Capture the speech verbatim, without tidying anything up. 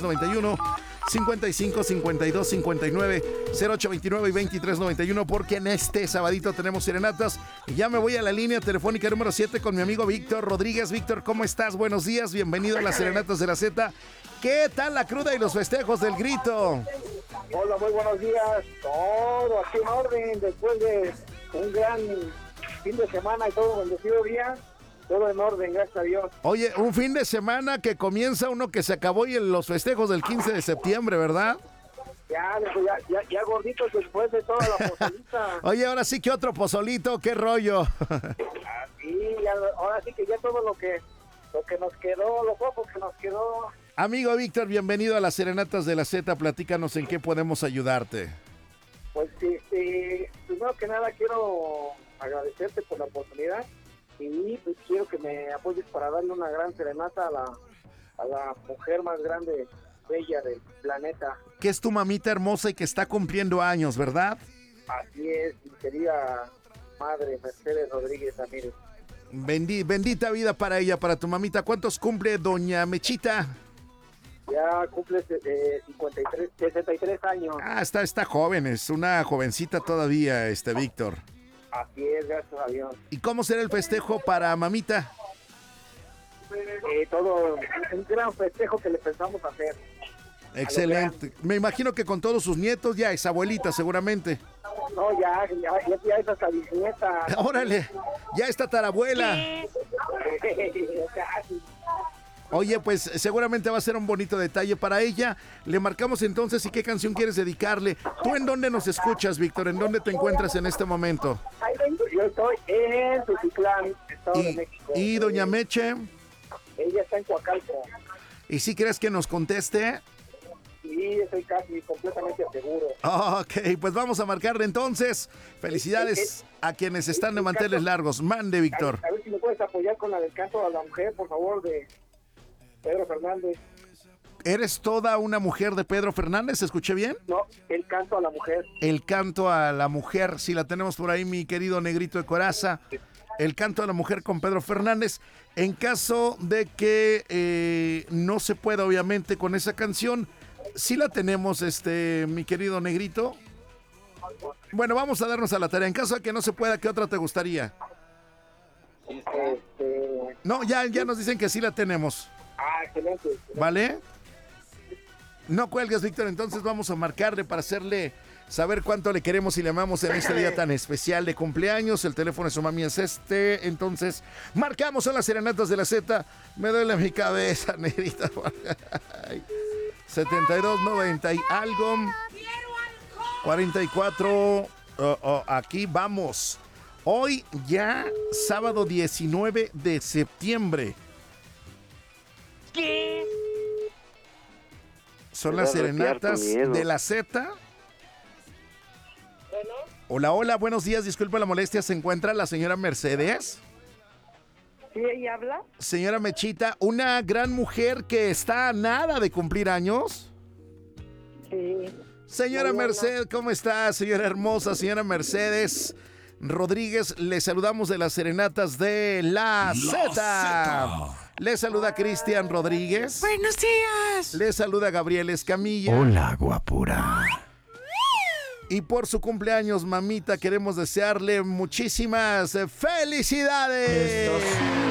noventa y uno, cincuenta y cinco, cincuenta y dos, cincuenta y nueve, cero ocho veintinueve y veintitrés noventa y uno, porque en este sabadito tenemos serenatas. Y ya me voy a la línea telefónica número siete con mi amigo Víctor Rodríguez. Víctor, ¿cómo estás? Buenos días, bienvenido a las serenatas de la Z. ¿Qué tal la cruda y los festejos del grito? Hola, muy buenos días. Todo aquí en orden, después de un gran fin de semana y todo bendecido día. Todo en orden, gracias a Dios. Oye, un fin de semana que comienza uno que se acabó y en los festejos del quince de septiembre, ¿verdad? Ya, ya, ya, ya gorditos después de toda la pozolita. Oye, ahora sí que otro pozolito, qué rollo. Así, ya, ahora sí que ya todo lo que, lo que nos quedó, lo poco que nos quedó. Amigo Víctor, bienvenido a las serenatas de la Z. Platícanos en qué podemos ayudarte. Pues sí, sí, primero que nada quiero agradecerte por la oportunidad. Y pues quiero que me apoyes para darle una gran serenata a la, a la mujer más grande, bella del planeta. Que es tu mamita hermosa y que está cumpliendo años, ¿verdad? Así es, mi querida madre, Mercedes Rodríguez Ramírez. Bendi, bendita vida para ella, para tu mamita. ¿Cuántos cumple doña Mechita? Ya cumple eh, cincuenta y tres, sesenta y tres años. Ah, está, está joven, es una jovencita todavía, este Víctor. Así es, gracias a Dios. ¿Y cómo será el festejo para mamita? Eh, todo un gran festejo que le pensamos hacer. Excelente. Me imagino que con todos sus nietos ya es abuelita, seguramente. No, ya, ya, ya, ya es hasta bisnieta. Órale, ya está tarabuela. Oye, pues seguramente va a ser un bonito detalle para ella. Le marcamos entonces y qué canción quieres dedicarle. ¿Tú en dónde nos escuchas, Víctor? ¿En dónde te encuentras en este momento? Yo estoy en Tuxtlan, Estado de México. ¿Y doña Meche? Ella está en Coacalco. ¿Y si crees que nos conteste? Sí, estoy casi completamente seguro. Ok, pues vamos a marcarle entonces. Felicidades a quienes están de manteles largos. Mande, Víctor. A ver si me puedes apoyar con la del canto a la mujer, por favor, de Pedro Fernández. ¿Eres toda una mujer de Pedro Fernández? ¿Escuché bien? No, el canto a la mujer. El canto a la mujer, si la tenemos por ahí, mi querido Negrito de Coraza. El canto a la mujer con Pedro Fernández. En caso de que eh, no se pueda, obviamente, con esa canción, sí la tenemos, este, mi querido Negrito. Bueno, vamos a darnos a la tarea. En caso de que no se pueda, ¿qué otra te gustaría? Este... No, ya, ya nos dicen que sí la tenemos. Ah, excelente. excelente. ¿Vale? No cuelgues, Víctor, entonces vamos a marcarle para hacerle saber cuánto le queremos y le amamos en este día tan especial de cumpleaños. El teléfono de su mami es este, entonces marcamos a las serenatas de la Z. Me duele mi cabeza, negrita. setenta y dos, noventa y algo. cuarenta y cuatro. Oh, oh, aquí vamos. Hoy ya, sábado diecinueve de septiembre. ¿Qué? Son las serenatas de la Z. Bueno. Hola, hola, buenos días, disculpa la molestia. ¿Se encuentra la señora Mercedes? ¿Sí ella habla? Señora Mechita, una gran mujer que está a nada de cumplir años. Sí. Señora Muy buena. Mercedes, ¿cómo está? Señora hermosa, señora Mercedes Rodríguez, le saludamos de las serenatas de la, la Z. Z. Le saluda Cristian Rodríguez. Buenos días. Le saluda Gabriel Escamilla. Hola, guapura. Y por su cumpleaños, mamita, queremos desearle muchísimas felicidades.